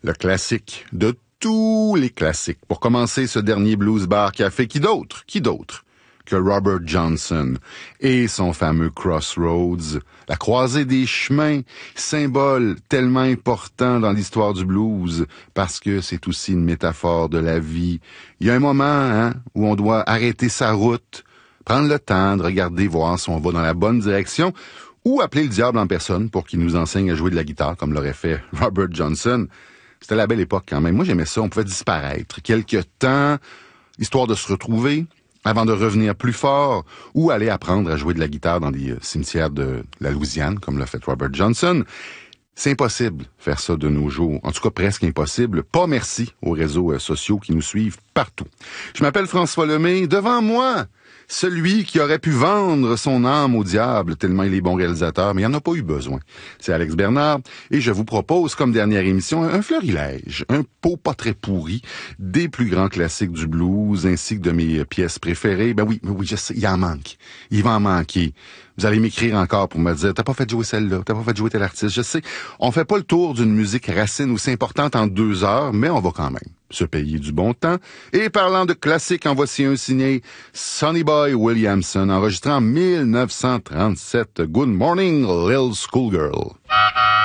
Le classique de tous les classiques. Pour commencer, ce dernier blues bar café, qui d'autre que Robert Johnson et son fameux Crossroads, la croisée des chemins, symbole tellement important dans l'histoire du blues, parce que c'est aussi une métaphore de la vie. Il y a un moment où on doit arrêter sa route, prendre le temps de regarder, voir si on va dans la bonne direction, ou appeler le diable en personne pour qu'il nous enseigne à jouer de la guitare, comme l'aurait fait Robert Johnson. C'était la belle époque quand même. Moi, j'aimais ça. On pouvait disparaître quelque temps, histoire de se retrouver, avant de revenir plus fort, ou aller apprendre à jouer de la guitare dans des cimetières de la Louisiane, comme l'a fait Robert Johnson. C'est impossible de faire ça de nos jours. En tout cas, presque impossible. Pas merci aux réseaux sociaux qui nous suivent partout. Je m'appelle François Lemay. Devant moi, celui qui aurait pu vendre son âme au diable tellement il est bon réalisateur, mais il n'en a pas eu besoin. C'est Alex Bernard et je vous propose comme dernière émission un florilège, un pot pas très pourri des plus grands classiques du blues ainsi que de mes pièces préférées. Ben oui, je sais, il en manque. Il va en manquer. Vous allez m'écrire encore pour me dire « T'as pas fait jouer celle-là, t'as pas fait jouer tel artiste. » Je sais, on fait pas le tour d'une musique racine aussi importante en 2 heures, mais on va quand même se payer du bon temps. Et parlant de classique, en voici un signé Sonny Boy Williamson, enregistré en 1937. Good morning, little schoolgirl.